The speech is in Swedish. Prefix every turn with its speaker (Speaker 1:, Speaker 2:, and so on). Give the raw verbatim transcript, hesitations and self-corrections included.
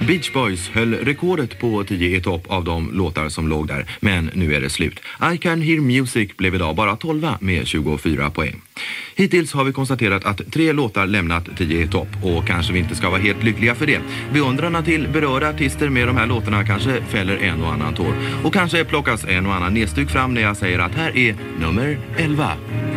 Speaker 1: Beach Boys höll rekordet på tio i topp av de låtar som låg där, men nu är det slut. I Can Hear Music blev idag bara tolva med tjugofyra poäng. Hittills har vi konstaterat att tre låtar lämnat tio i topp och kanske vi inte ska vara helt lyckliga för det. Beundrarna till berörda artister med de här låtarna kanske fäller en och annan tår. Och kanske plockas en och annan nedstyck fram när jag säger att här är nummer elva.